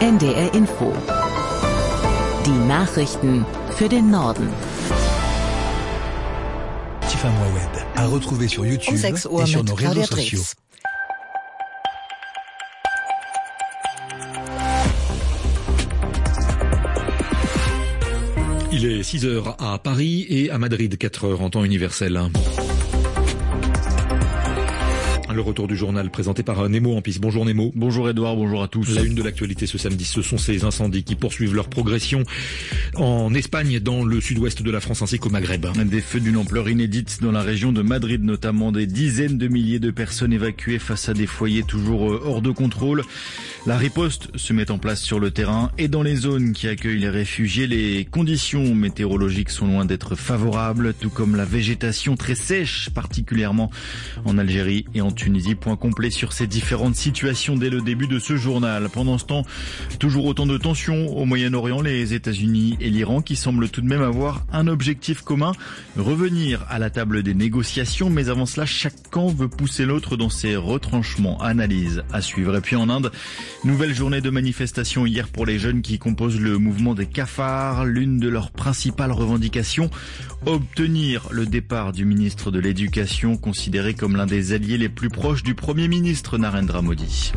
NDR Info. Die Nachrichten für den Norden. Tifa Mouawed à retrouver sur YouTube et sur nos réseaux sociaux. Il est 6h à Paris et à Madrid, 4h en temps universel. Le retour du journal présenté par Nemo Ampis. Bonjour Nemo. Bonjour Edouard, bonjour à tous. La une de l'actualité ce samedi, ce sont ces incendies qui poursuivent leur progression en Espagne, dans le sud-ouest de la France ainsi qu'au Maghreb. Des feux d'une ampleur inédite dans la région de Madrid, notamment des dizaines de milliers de personnes évacuées face à des foyers toujours hors de contrôle. La riposte se met en place sur le terrain et dans les zones qui accueillent les réfugiés, les conditions météorologiques sont loin d'être favorables, tout comme la végétation très sèche, particulièrement en Algérie et en Tunisie. Point complet sur ces différentes situations dès le début de ce journal. Pendant ce temps, toujours autant de tensions au Moyen-Orient, les États-Unis et l'Iran qui semblent tout de même avoir un objectif commun, revenir à la table des négociations, mais avant cela, chaque camp veut pousser l'autre dans ses retranchements. Analyse à suivre. Et puis en Inde, nouvelle journée de manifestation hier pour les jeunes qui composent le mouvement des cafards. L'une de leurs principales revendications, obtenir le départ du ministre de l'Éducation, considéré comme l'un des alliés les plus proches du Premier ministre Narendra Modi.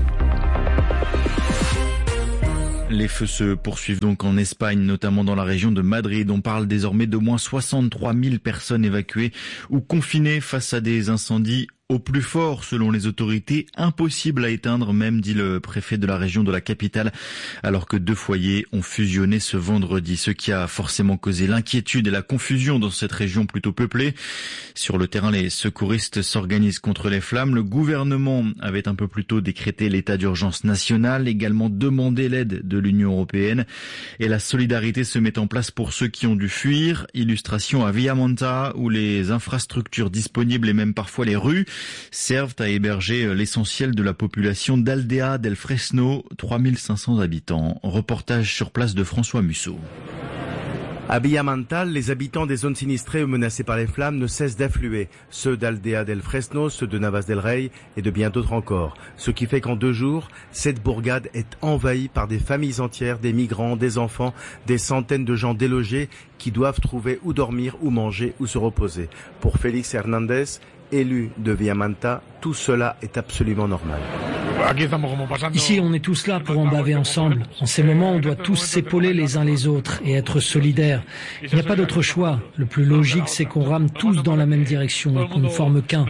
Les feux se poursuivent donc en Espagne, notamment dans la région de Madrid. On parle désormais d'au moins 63 000 personnes évacuées ou confinées face à des incendies au plus fort, selon les autorités, impossible à éteindre, même, dit le préfet de la région de la capitale, alors que 2 foyers ont fusionné ce vendredi, ce qui a forcément causé l'inquiétude et la confusion dans cette région plutôt peuplée. Sur le terrain, les secouristes s'organisent contre les flammes. Le gouvernement avait un peu plus tôt décrété l'état d'urgence national, également demandé l'aide de l'Union européenne, et la solidarité se met en place pour ceux qui ont dû fuir. Illustration à Villamanta, où les infrastructures disponibles et même parfois les rues servent à héberger l'essentiel de la population d'Aldea del Fresno, 3500 habitants. Reportage sur place de François Musso. À Villamanta, les habitants des zones sinistrées ou menacées par les flammes ne cessent d'affluer. Ceux d'Aldea del Fresno, ceux de Navas del Rey et de bien d'autres encore. Ce qui fait qu'en 2 jours, cette bourgade est envahie par des familles entières, des migrants, des enfants, des centaines de gens délogés qui doivent trouver où dormir, où manger, où se reposer. Pour Félix Hernandez, élu de Villamanta, tout cela est absolument normal. Ici, on est tous là pour en baver ensemble. En ces moments, on doit tous s'épauler les uns les autres et être solidaires. Il n'y a pas d'autre choix. Le plus logique, c'est qu'on rame tous dans la même direction et qu'on ne forme qu'un.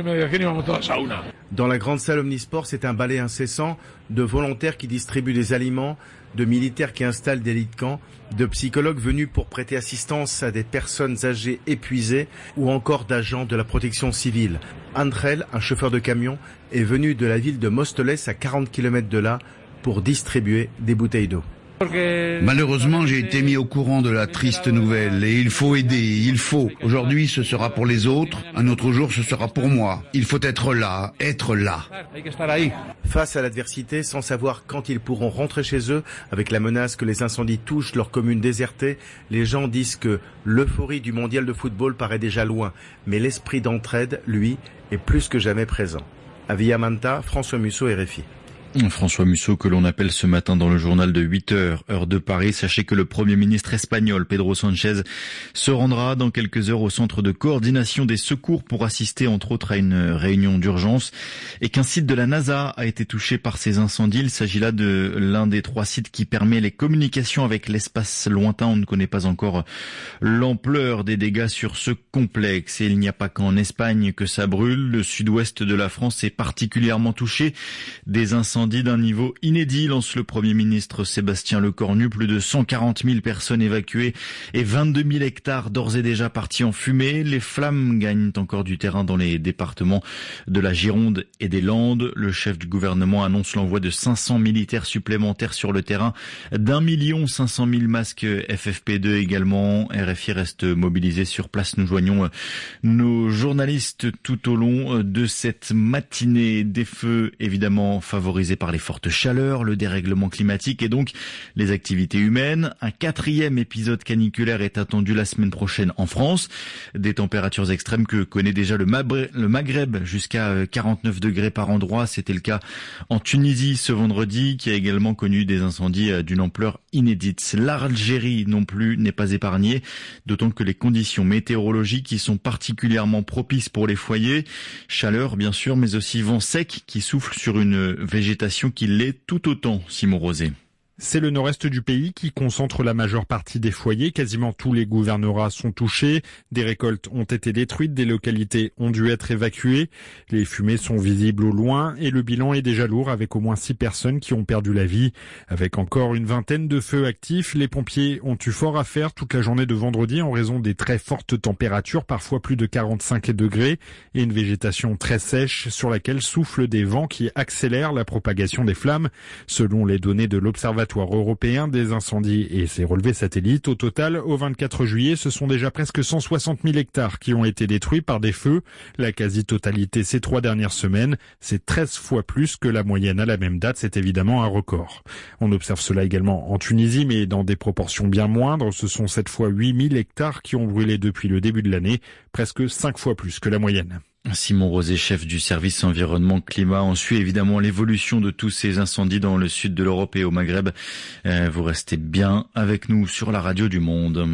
Dans la grande salle omnisport, c'est un balai incessant de volontaires qui distribuent des aliments, de militaires qui installent des lits de camp, de psychologues venus pour prêter assistance à des personnes âgées épuisées ou encore d'agents de la protection civile. Andrel, un chauffeur de camion, est venu de la ville de Móstoles à 40 km de là pour distribuer des bouteilles d'eau. Malheureusement, j'ai été mis au courant de la triste nouvelle et il faut aider, il faut. Aujourd'hui, ce sera pour les autres, un autre jour, ce sera pour moi. Il faut être là, être là. Face à l'adversité, sans savoir quand ils pourront rentrer chez eux, avec la menace que les incendies touchent leur commune désertée, les gens disent que l'euphorie du mondial de football paraît déjà loin, mais l'esprit d'entraide, lui, est plus que jamais présent. À Villamanta, François Musso, RFI. François Musso, que l'on appelle ce matin dans le journal de 8h, heure de Paris. Sachez que le Premier ministre espagnol, Pedro Sánchez, se rendra dans quelques heures au centre de coordination des secours pour assister entre autres à une réunion d'urgence et qu'un site de la NASA a été touché par ces incendies. Il s'agit là de l'un des 3 sites qui permet les communications avec l'espace lointain. On ne connaît pas encore l'ampleur des dégâts sur ce complexe. Et il n'y a pas qu'en Espagne que ça brûle. Le sud-ouest de la France est particulièrement touché. Des incendies d'un niveau inédit, lance le Premier ministre Sébastien Lecornu. Plus de 140 000 personnes évacuées et 22 000 hectares d'ores et déjà partis en fumée. Les flammes gagnent encore du terrain dans les départements de la Gironde et des Landes. Le chef du gouvernement annonce l'envoi de 500 militaires supplémentaires sur le terrain, d'1 500 000 masques FFP2 également. RFI reste mobilisé sur place. Nous joignons nos journalistes tout au long de cette matinée. Des feux évidemment favorisés caractérisée par les fortes chaleurs, le dérèglement climatique et donc les activités humaines. Un 4e épisode caniculaire est attendu la semaine prochaine en France. Des températures extrêmes que connaît déjà le Maghreb, jusqu'à 49 degrés par endroit. C'était le cas en Tunisie ce vendredi, qui a également connu des incendies d'une ampleur inédite. L'Algérie non plus n'est pas épargnée, d'autant que les conditions météorologiques y sont particulièrement propices pour les foyers. Chaleur bien sûr, mais aussi vent sec qui souffle sur une végétation qui l'est tout autant, Simon Rosé. C'est le nord-est du pays qui concentre la majeure partie des foyers. Quasiment tous les gouvernorats sont touchés. Des récoltes ont été détruites, des localités ont dû être évacuées. Les fumées sont visibles au loin et le bilan est déjà lourd avec au moins 6 personnes qui ont perdu la vie. Avec encore une vingtaine de feux actifs, les pompiers ont eu fort à faire toute la journée de vendredi en raison des très fortes températures, parfois plus de 45 degrés, et une végétation très sèche sur laquelle soufflent des vents qui accélèrent la propagation des flammes. Selon les données de l'Observatoire européen des incendies et ses relevés satellites, au total, au 24 juillet, ce sont déjà presque 160 000 hectares qui ont été détruits par des feux. La quasi-totalité ces 3 dernières semaines, c'est 13 fois plus que la moyenne à la même date. C'est évidemment un record. On observe cela également en Tunisie, mais dans des proportions bien moindres. Ce sont cette fois 8 000 hectares qui ont brûlé depuis le début de l'année, presque 5 fois plus que la moyenne. Simon Rosé, chef du service environnement climat. On suit évidemment l'évolution de tous ces incendies dans le sud de l'Europe et au Maghreb. Vous restez bien avec nous sur la radio du Monde.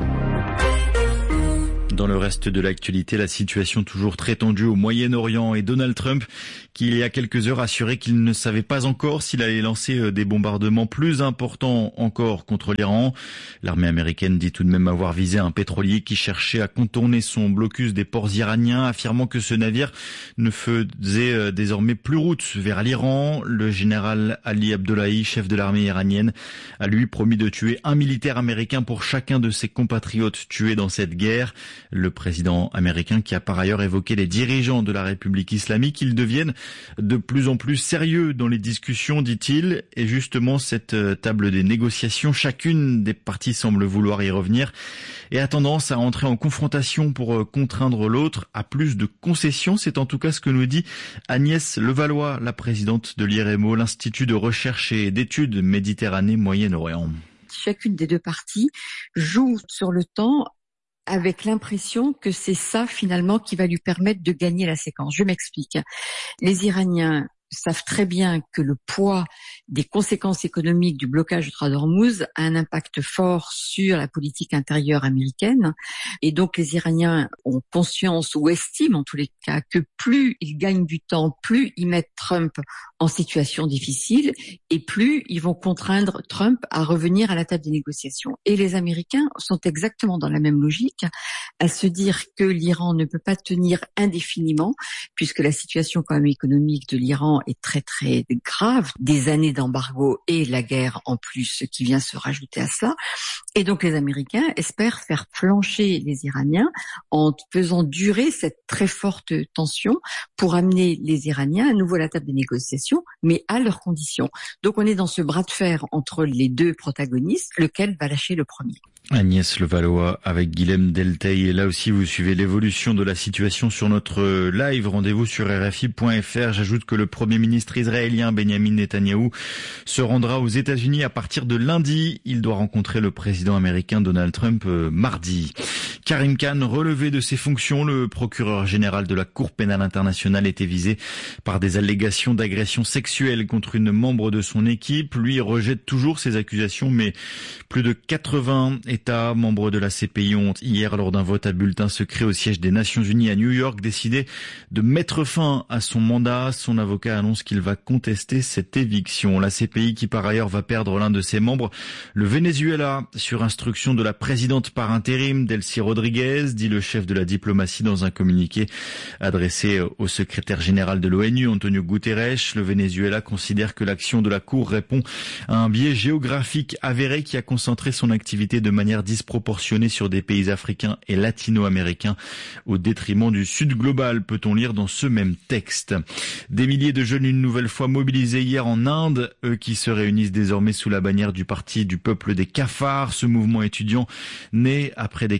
Dans le reste de l'actualité, la situation toujours très tendue au Moyen-Orient et Donald Trump, qui il y a quelques heures assurait qu'il ne savait pas encore s'il allait lancer des bombardements plus importants encore contre l'Iran. L'armée américaine dit tout de même avoir visé un pétrolier qui cherchait à contourner son blocus des ports iraniens, affirmant que ce navire ne faisait désormais plus route vers l'Iran. Le général Ali Abdollahi, chef de l'armée iranienne, a lui promis de tuer un militaire américain pour chacun de ses compatriotes tués dans cette guerre. Le président américain qui a par ailleurs évoqué les dirigeants de la République islamique, ils deviennent de plus en plus sérieux dans les discussions, dit-il. Et justement, cette table des négociations, chacune des parties semble vouloir y revenir et a tendance à entrer en confrontation pour contraindre l'autre à plus de concessions. C'est en tout cas ce que nous dit Agnès Levallois, la présidente de l'IREMO, l'Institut de recherche et d'études Méditerranée-Moyen-Orient. Chacune des deux parties joue sur le temps avec l'impression que c'est ça finalement qui va lui permettre de gagner la séquence. Je m'explique. Les Iraniens savent très bien que le poids des conséquences économiques du blocage du Strait d'Ormuz a un impact fort sur la politique intérieure américaine. Et donc les Iraniens ont conscience ou estiment en tous les cas que plus ils gagnent du temps, plus ils mettent Trump en situation difficile et plus ils vont contraindre Trump à revenir à la table des négociations. Et les Américains sont exactement dans la même logique, à se dire que l'Iran ne peut pas tenir indéfiniment puisque la situation quand même économique de l'Iran est très très grave, des années d'embargo et la guerre en plus qui vient se rajouter à cela. Et donc les Américains espèrent faire flancher les Iraniens en faisant durer cette très forte tension pour amener les Iraniens à nouveau à la table des négociations, mais à leurs conditions. Donc on est dans ce bras de fer entre les deux protagonistes, lequel va lâcher le premier. Agnès Levallois avec Guilhem Delteil. Et là aussi, vous suivez l'évolution de la situation sur notre live. Rendez-vous sur RFI.fr. J'ajoute que le Premier ministre israélien Benjamin Netanyahou se rendra aux États-Unis à partir de lundi. Il doit rencontrer le président américain Donald Trump mardi. Karim Khan, relevé de ses fonctions, le procureur général de la Cour pénale internationale était visé par des allégations d'agression sexuelle contre une membre de son équipe. Lui rejette toujours ces accusations, mais plus de 80 États membres de la CPI ont hier, lors d'un vote à bulletin secret au siège des Nations Unies à New York, décidé de mettre fin à son mandat. Son avocat annonce qu'il va contester cette éviction. La CPI qui par ailleurs va perdre l'un de ses membres, le Venezuela, sur instruction de la présidente par intérim Delcy Rodriguez, dit le chef de la diplomatie dans un communiqué adressé au secrétaire général de l'ONU, Antonio Guterres. Le Venezuela considère que l'action de la Cour répond à un biais géographique avéré qui a concentré son activité de manière disproportionnée sur des pays africains et latino-américains au détriment du Sud global, peut-on lire dans ce même texte. Des milliers de jeunes une nouvelle fois mobilisés hier en Inde, eux qui se réunissent désormais sous la bannière du Parti du peuple des cafards. Ce mouvement étudiant né après des cas de fraude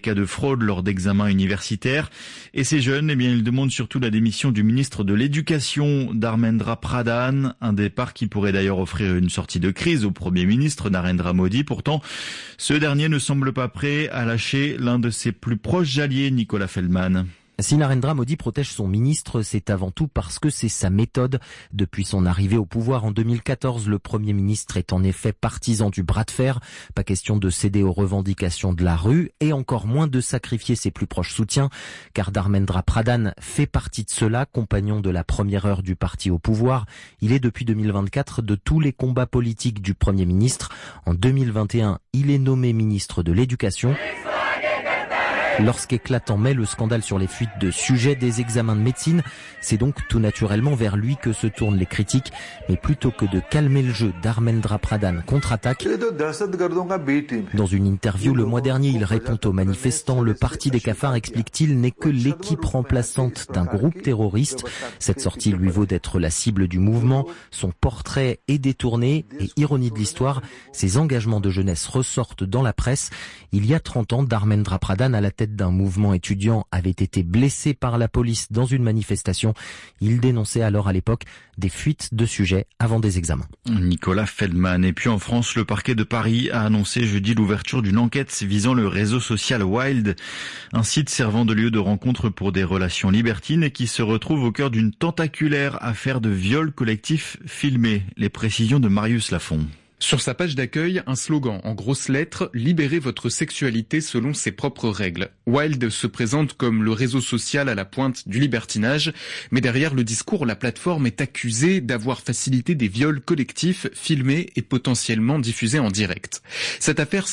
fraude lors d'examens universitaires. Et ces jeunes, ils demandent surtout la démission du ministre de l'Éducation, Dharmendra Pradhan. Un départ qui pourrait d'ailleurs offrir une sortie de crise au Premier ministre Narendra Modi. Pourtant, ce dernier ne semble pas prêt à lâcher l'un de ses plus proches alliés, Nicolas Feldman. Si Narendra Modi protège son ministre, c'est avant tout parce que c'est sa méthode. Depuis son arrivée au pouvoir en 2014, le Premier ministre est en effet partisan du bras de fer. Pas question de céder aux revendications de la rue et encore moins de sacrifier ses plus proches soutiens, car Dharmendra Pradhan fait partie de cela, compagnon de la première heure du parti au pouvoir. Il est depuis 2024 de tous les combats politiques du Premier ministre. En 2021, il est nommé ministre de l'Éducation. Lorsqu'éclate en mai le scandale sur les fuites de sujets des examens de médecine, c'est donc tout naturellement vers lui que se tournent les critiques. Mais plutôt que de calmer le jeu, Dharmendra Pradhan contre-attaque. Dans une interview le mois dernier, il répond aux manifestants. Le parti des cafards, explique-t-il, n'est que l'équipe remplaçante d'un groupe terroriste. Cette sortie lui vaut d'être la cible du mouvement. Son portrait est détourné et, ironie de l'histoire, ses engagements de jeunesse ressortent dans la presse. Il y a 30 ans, Dharmendra Pradhan, à la tête d'un mouvement étudiant, avait été blessé par la police dans une manifestation. Il dénonçait alors à l'époque des fuites de sujets avant des examens. Nicolas Feldman. Et puis en France, le parquet de Paris a annoncé jeudi l'ouverture d'une enquête visant le réseau social Wild, un site servant de lieu de rencontre pour des relations libertines et qui se retrouve au cœur d'une tentaculaire affaire de viol collectif filmé. Les précisions de Marius Lafont. Sur sa page d'accueil, un slogan en grosses lettres, « Libérez votre sexualité selon ses propres règles ». Wild se présente comme le réseau social à la pointe du libertinage, mais derrière le discours, la plateforme est accusée d'avoir facilité des viols collectifs filmés et potentiellement diffusés en direct. Cette affaire